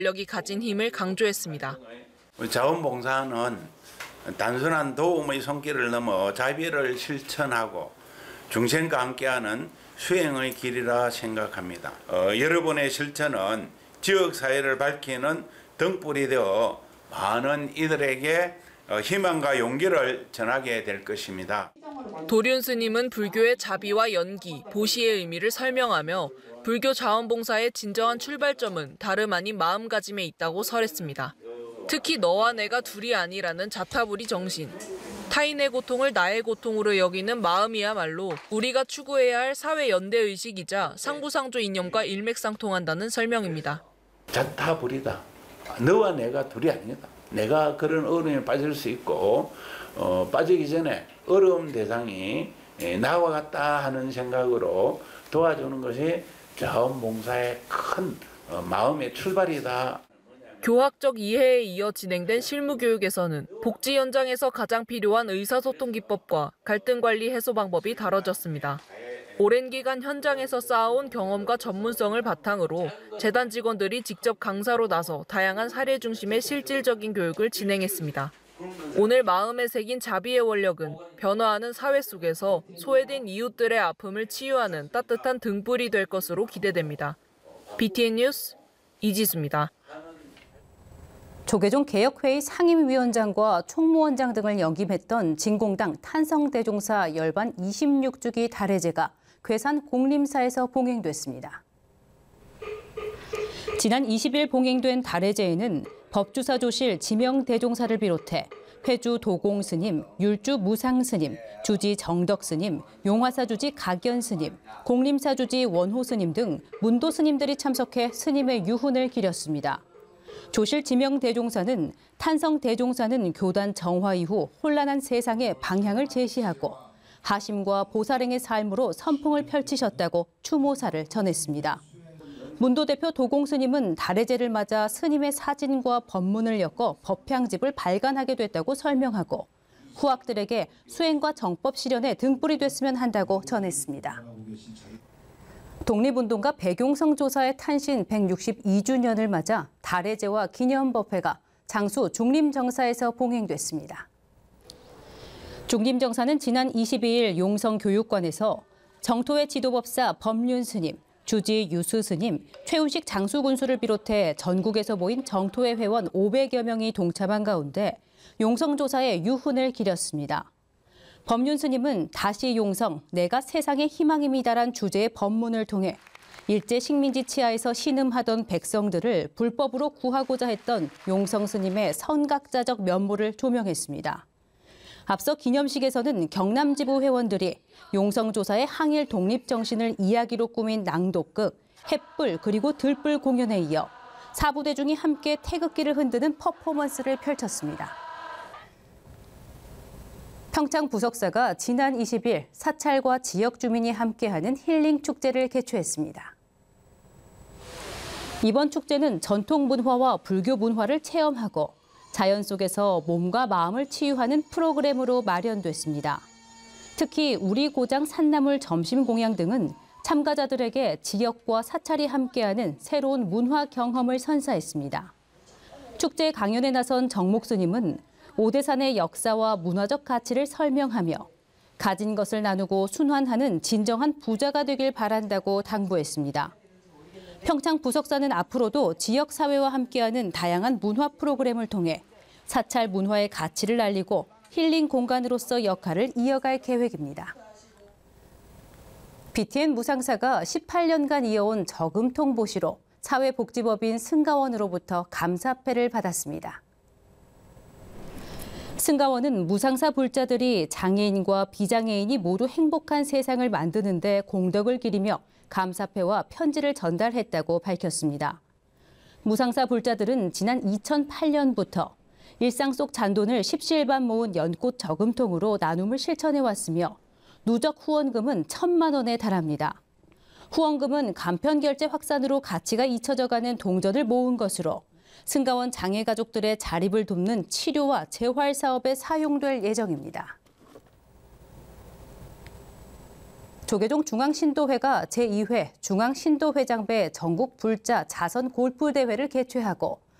권력이 가진 힘을 강조했습니다. 자원봉사는 단순한 도움의 손길을 넘어 자비를 실천하고 중생과 함께하는 수행의 길이라 생각합니다. 여러분의 실천은 지역사회를 밝히는 등불이 되어 많은 이들에게 희망과 용기를 전하게 될 것입니다. 도륜 스님은 불교의 자비와 연기, 보시의 의미를 설명하며 불교 자원봉사의 진정한 출발점은 다름 아닌 마음가짐에 있다고 설했습니다. 특히 너와 내가 둘이 아니라는 자타부리 정신, 타인의 고통을 나의 고통으로 여기는 마음이야말로 우리가 추구해야 할 사회 연대의식이자 상부상조 이념과 일맥상통한다는 설명입니다. 자타부리다. 너와 내가 둘이 아니다. 내가 그런 어려움에 빠질 수 있고 빠지기 전에 어려움 대상이 나와 같다 하는 생각으로 도와주는 것이 자원봉사의 큰 마음의 출발이다. 교학적 이해에 이어 진행된 실무교육에서는 복지 현장에서 가장 필요한 의사소통 기법과 갈등 관리 해소 방법이 다뤄졌습니다. 오랜 기간 현장에서 쌓아온 경험과 전문성을 바탕으로 재단 직원들이 직접 강사로 나서 다양한 사례 중심의 실질적인 교육을 진행했습니다. 오늘 마음에 새긴 자비의 원력은 변화하는 사회 속에서 소외된 이웃들의 아픔을 치유하는 따뜻한 등불이 될 것으로 기대됩니다. BTN 뉴스 이지수입니다. 조계종 개혁회의 상임위원장과 총무원장 등을 역임했던 진공당 탄성대종사 열반 26주기 달해제가 괴산 공림사에서 봉행됐습니다. 지난 20일 봉행된 달해제에는 법주사조실 지명대종사를 비롯해 회주 도공스님, 율주 무상스님, 주지 정덕스님, 용화사주지 각연스님, 공림사주지 원호스님 등 문도스님들이 참석해 스님의 유훈을 기렸습니다. 조실 지명대종사는 탄성대종사는 교단 정화 이후 혼란한 세상의 방향을 제시하고 하심과 보살행의 삶으로 선풍을 펼치셨다고 추모사를 전했습니다. 문도 대표 도공스님은 달해제를 맞아 스님의 사진과 법문을 엮어 법향집을 발간하게 됐다고 설명하고 후학들에게 수행과 정법 실현에 등불이 됐으면 한다고 전했습니다. 독립운동가 백용성 조사의 탄신 162주년을 맞아 달해제와 기념법회가 장수 중림정사에서 봉행됐습니다. 중림정사는 지난 22일 용성교육관에서 정토회 지도법사 법륜 스님, 주지 유수 스님, 최우식 장수군수를 비롯해 전국에서 모인 정토회 회원 500여 명이 동참한 가운데 용성조사의 유훈을 기렸습니다. 법륜 스님은 다시 용성, 내가 세상의 희망입니다란 주제의 법문을 통해 일제 식민지 치하에서 신음하던 백성들을 불법으로 구하고자 했던 용성 스님의 선각자적 면모를 조명했습니다. 앞서 기념식에서는 경남지부 회원들이 용성조사의 항일 독립정신을 이야기로 꾸민 낭독극, 햇불 그리고 들불 공연에 이어 사부대중이 함께 태극기를 흔드는 퍼포먼스를 펼쳤습니다. 평창 부석사가 지난 20일 사찰과 지역 주민이 함께하는 힐링 축제를 개최했습니다. 이번 축제는 전통 문화와 불교 문화를 체험하고 자연 속에서 몸과 마음을 치유하는 프로그램으로 마련됐습니다. 특히 우리 고장 산나물 점심 공양 등은 참가자들에게 지역과 사찰이 함께하는 새로운 문화 경험을 선사했습니다. 축제 강연에 나선 정목 스님은 오대산의 역사와 문화적 가치를 설명하며 가진 것을 나누고 순환하는 진정한 부자가 되길 바란다고 당부했습니다. 평창 부석사는 앞으로도 지역 사회와 함께하는 다양한 문화 프로그램을 통해 사찰 문화의 가치를 알리고 힐링 공간으로서 역할을 이어갈 계획입니다. BTN 무상사가 18년간 이어온 저금통 보시로 사회복지법인 승가원으로부터 감사패를 받았습니다. 승가원은 무상사 불자들이 장애인과 비장애인이 모두 행복한 세상을 만드는 데 공덕을 기리며 감사패와 편지를 전달했다고 밝혔습니다. 무상사 불자들은 지난 2008년부터 일상 속 잔돈을 십시일반 모은 연꽃 저금통으로 나눔을 실천해왔으며 누적 후원금은 1,000만 원에 달합니다. 후원금은 간편결제 확산으로 가치가 잊혀져가는 동전을 모은 것으로 승가원 장애 가족들의 자립을 돕는 치료와 재활 사업에 사용될 예정입니다. 조계종 중앙신도회가 제2회 중앙신도회장배 전국 불자 자선 골프 대회를 개최하고